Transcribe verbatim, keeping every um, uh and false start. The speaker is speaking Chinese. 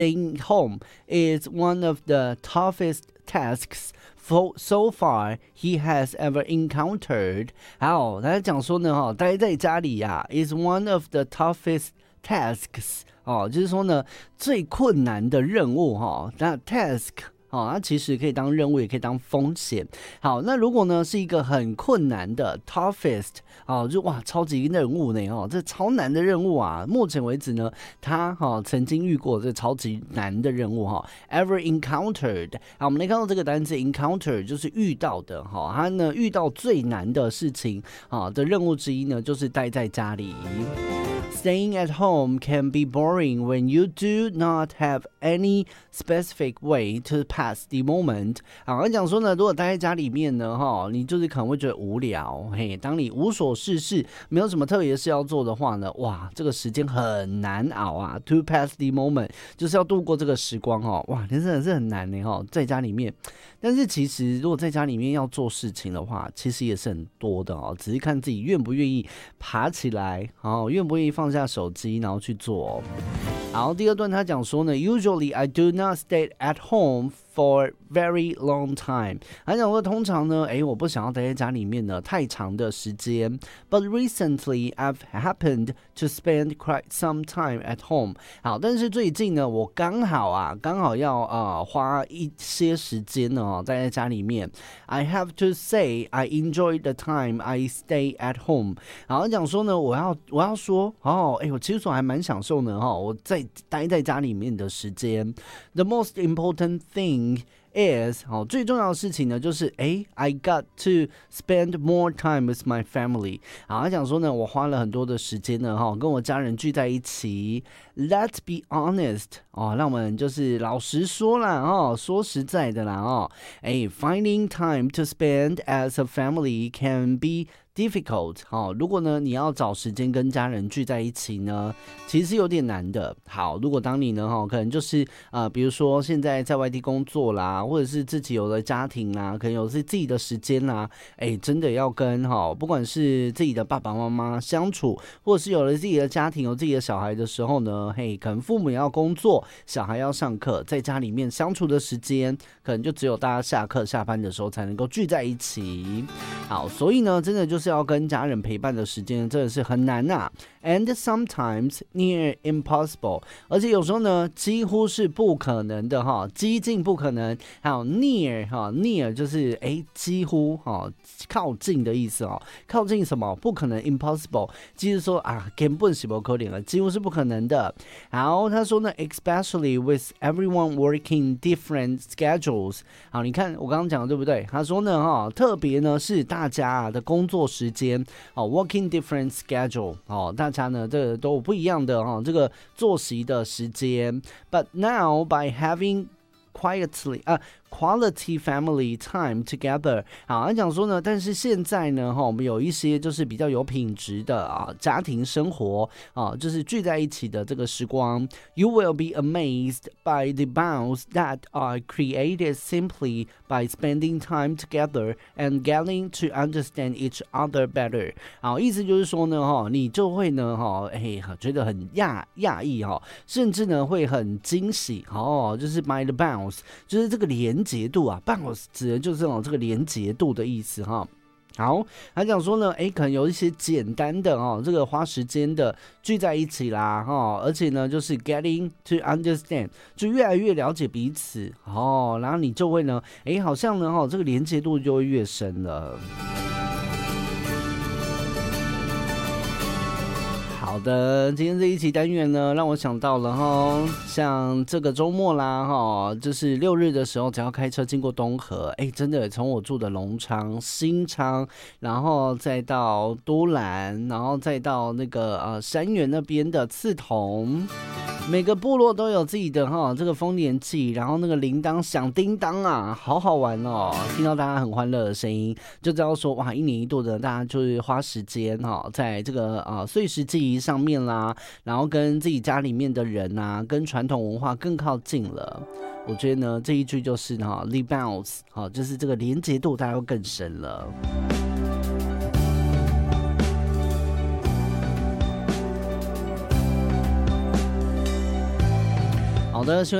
staying home is one of the toughest tasks for so far he has ever encountered. 好，他讲说呢，哈，待在家里呀、啊、，is one of the toughest tasks. 哦，就是说呢，最困难的任务哈，那 task。好，它其实可以当任务，也可以当风险。好，那如果呢是一个很困难的 toughest， 哦，就哇超级任务呢，哦，这超难的任务啊，目前为止呢，他哈、哦、曾经遇过这超级难的任务哈、哦、，ever encountered。好，我们来看到这个单词 encounter 就是遇到的哈、哦，他呢遇到最难的事情啊、哦、的任务之一呢，就是待在家里。Staying at home can be boring when you do not have any specific way to pass the moment. 好，讲说呢，如果待在家里面呢，哈，你就是可能会觉得无聊。嘿，当你无所事事，没有什么特别的事要做的话呢，哇，这个时间很难熬啊。To pass the moment 就是要度过这个时光哦，哇，真的是很难呢哈，在家里面。但是其实如果在家里面要做事情的话，其实也是很多的哦，只是看自己愿不愿意爬起来，哦，愿不愿意放下手机，然后去做哦。然后第二段他讲说呢 ，Usually I do not stay at home for very long time. 他讲说通常呢，哎，我不想要待在家里面呢太长的时间。But recently I've happened to spend quite some time at home. 好，但是最近呢，我刚好啊，刚好要呃花一些时间呢待在家里面。I have to say I enjoy the time I stay at home. 好，讲说呢，我要我要说哦，哎，我其实我还蛮享受呢哈，我在待在家里面的时间。The most important thing is 好，最重要的事情呢，就是哎 ，I got to spend more time with my family。好，他讲说呢，我花了很多的时间呢，哈，跟我家人聚在一起。Let's be honest， 哦，让我们就是老实说啦，哦，说实在的啦，哦，哎 ，finding time to spend as a family can be difficult。 好，如果呢你要找时间跟家人聚在一起呢，其实有点难的。好，如果当你呢，哈，可能就是呃，比如说现在在外地工作啦，或者是自己有了家庭啦，可能有自己的时间啦，哎，真的要跟哈，不管是自己的爸爸妈妈相处，或者是有了自己的家庭，有自己的小孩的时候呢，嘿，可能父母也要工作，小孩要上课，在家里面相处的时间，可能就只有大家下课下班的时候才能够聚在一起。好，所以呢，真的就是要跟家人陪伴的时间真的是很难啊 ，and sometimes near impossible， 而且有时候呢，几乎是不可能的哈，几近不可能。还有 near 哈 ，near 就是哎几乎哈靠近的意思哦，靠近什么？不可能 impossible， 就是说啊根本是不可能的，几乎是不可能的。好，他说呢 ，especially with everyone working different schedules。好，你看我刚刚讲的对不对？他说呢哈，特别呢是大家的工作时间哦 ，working different schedule 哦，大家呢这个都有不一样的哈这个作息的时间。But now by having quietly 啊、uh, quality family time together， 好，他讲说呢，但是现在呢，哈，我们有一些就是比较有品质的啊家庭生活啊，就是聚在一起的这个时光。You will be amazed by the bonds that are created simply by spending time together and getting to understand each other better。好，意思就是说呢，哈，你就会呢，哈，哎，觉得很讶讶异哈，甚至呢会很惊喜哦，就是 by the bonds， 就是这个连结度啊 ，bounce 指的就是哦这个连结度的意思哈。好，他讲说呢，哎，可能有一些简单的哦，这个花时间的聚在一起啦，哈，而且呢，就是 getting to understand， 就越来越了解彼此哦，然后你就会呢，哎，好像呢，哈，这个连结度就会越深了。好的，今天这一期单元呢，让我想到了哈，像这个周末啦哈，就是六日的时候，只要开车经过东河，哎，真的从我住的龙昌、新昌，然后再到都兰，然后再到那个呃山原那边的刺桐。每个部落都有自己的哈这个丰年祭，然后那个铃铛响叮当啊，好好玩哦！听到大家很欢乐的声音，就知道说哇，一年一度的大家就是花时间哈，在这个啊岁时祭仪上面啦，然后跟自己家里面的人啊，跟传统文化更靠近了。我觉得呢，这一句就是哈 ，rebounds 哈，就是这个连结度大家又更深了。好， 好的，